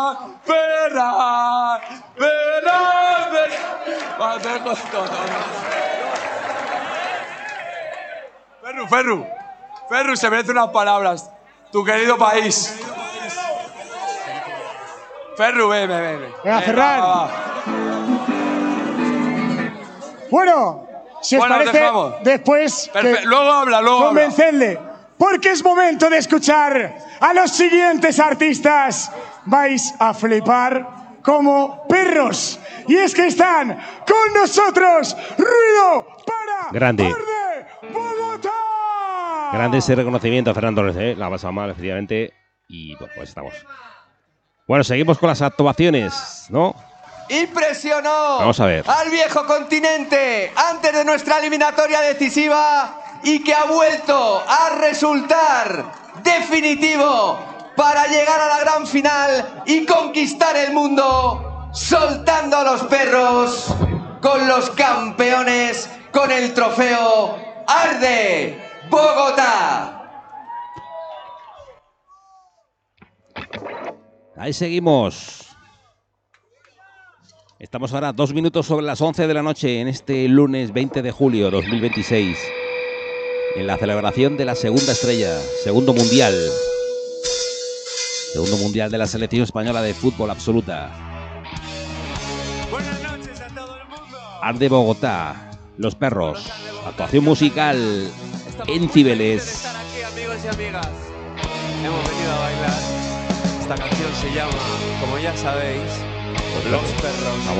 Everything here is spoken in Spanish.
Ferran, Ferran, Ferran. Ferru, se merece unas palabras. Tu querido país. Ferru, ven. Venga, Ferran. Bueno, si os parece, después luego habla. Convencedle, porque es momento de escuchar a los siguientes artistas. Vais a flipar como perros. Y es que están con nosotros. Ruido para Grande. Arde Bogotá. Grande ese reconocimiento a Fernando Torres, la ha pasado mal, efectivamente. Y bueno, pues estamos. Bueno, seguimos con las actuaciones, ¿no? Impresionó Vamos a ver. al viejo continente antes de nuestra eliminatoria decisiva y que ha vuelto a resultar definitivo para llegar a la gran final y conquistar el mundo, soltando a los perros con los campeones, con el trofeo Arde Bogotá. Ahí seguimos. Estamos ahora 2 minutos sobre las 11 de la noche en este lunes 20 de julio 2026. En la celebración de la segunda estrella, segundo mundial. Segundo mundial de la selección española de fútbol absoluta. Buenas noches a todo el mundo. Arde Bogotá, Los Perros. Actuación musical en Cibeles. Estar aquí, amigos y amigas. Hemos venido a bailar. Esta canción se llama, como ya sabéis, Los Perros.